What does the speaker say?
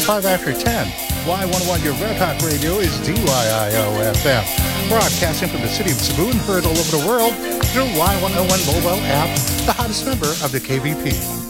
5 after 10. Y101, your Red Hot Radio, is DYIO FM. Broadcasting from the city of Cebu and heard all over the world through Y101 mobile app, the hottest member of the KVP.